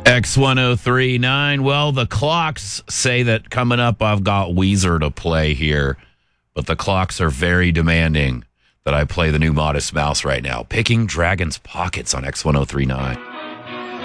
X1039. Well, the clocks say that coming up, I've got Weezer to play here, but the clocks are very demanding that I play the new Modest Mouse right now. Picking Dragon's Pockets on X1039.